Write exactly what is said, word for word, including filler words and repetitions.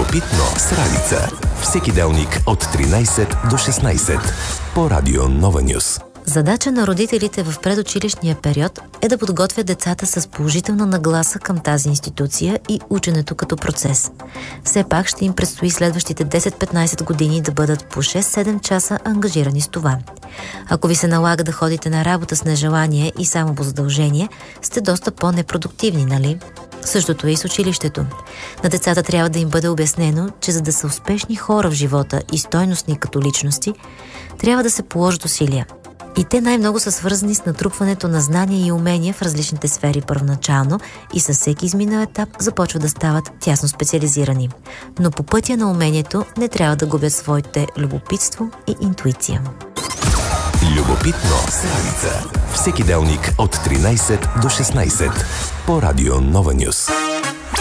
Любопитно с Ралица. Всеки делник от тринайсет до шестнайсет по Радио Нова Нюс. Задача на родителите в предучилищния период е да подготвят децата с положителна нагласа към тази институция и ученето като процес. Все пак ще им предстои следващите десет-петнайсет години да бъдат по шест-седем часа ангажирани с това. Ако ви се налага да ходите на работа с нежелание и само по задължение, сте доста по-непродуктивни, нали? Същото е и с училището. На децата трябва да им бъде обяснено, че за да са успешни хора в живота и стойностни като личности, трябва да се положат усилия. И те най-много са свързани с натрупването на знания и умения в различните сфери първоначално и със всеки изминал етап започват да стават тясно специализирани. Но по пътя на умението не трябва да губят своите любопитство и интуиция. Любопитно с Ралица. Всеки делник от тринайсет до шестнайсет по Радио Нова Нюс.